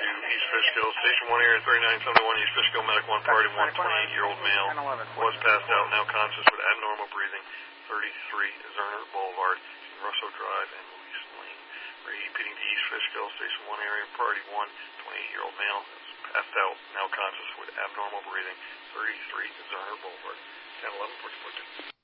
to East Fishkill. Station 1 area 3971 East Fishkill, medic 1, party 1, 28-year-old male. Was passed out, now conscious with abnormal breathing. 33 Zerner Boulevard, Russo Drive, and Louise Lane. Repeating to East Fishkill, Station 1 area, party 1, 28-year-old male. Passed out, now conscious with abnormal breathing. 33 Zerner Boulevard. 1011, 1442.